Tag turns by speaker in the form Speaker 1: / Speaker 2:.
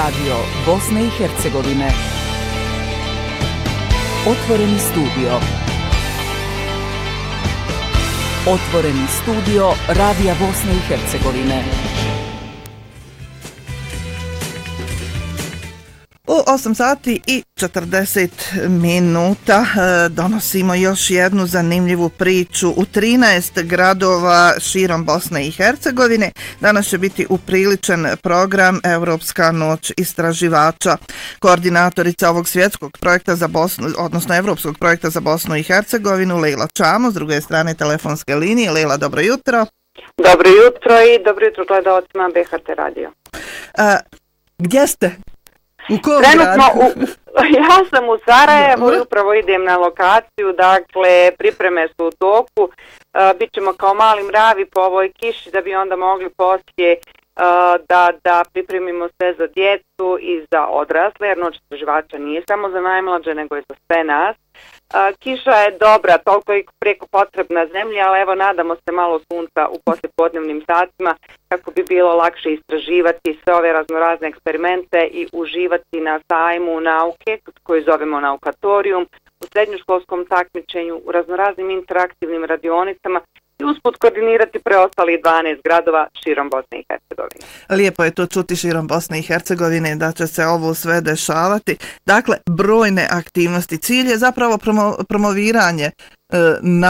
Speaker 1: Radio Bosne i Hercegovine. Otvoreni studio. Otvoreni studio Radija Bosne i Hercegovine.
Speaker 2: U 8 sati i 40 minuta donosimo još jednu zanimljivu priču u 13 gradova širom Bosne i Hercegovine. Danas će biti upriličen program Evropska noć istraživača. Koordinatorica ovog svjetskog projekta za Bosnu, odnosno Evropskog projekta za Bosnu i Hercegovinu, Lejla Čamo, s druge strane telefonske linije. Lejla, dobro jutro.
Speaker 3: Dobro jutro i dobro jutro gledalcima BHT radio.
Speaker 2: Gdje ste?
Speaker 3: Trenutno ja sam u Sarajevu i upravo idem na lokaciju, dakle pripreme su u toku, bićemo kao mali mravi po ovoj kiši da bi onda mogli poslije da pripremimo sve za djecu i za odrasle, jer noć istraživača nije samo za najmlađe nego i za sve nas. Kiša je dobra, toliko je preko potrebna zemlji, ali evo nadamo se malo sunca u poslijepodnevnim satima kako bi bilo lakše istraživati sve ove raznorazne eksperimente i uživati na sajmu nauke koju zovemo Naukatorium, u srednjoškolskom takmičenju, u raznoraznim interaktivnim radionicama i usput koordinirati preostalih 12 gradova širom Bosne i Hercegovine.
Speaker 2: Lijepo je to čuti širom Bosne i Hercegovine da će se ovo sve dešavati. Dakle, brojne aktivnosti. Cilj je zapravo promoviranje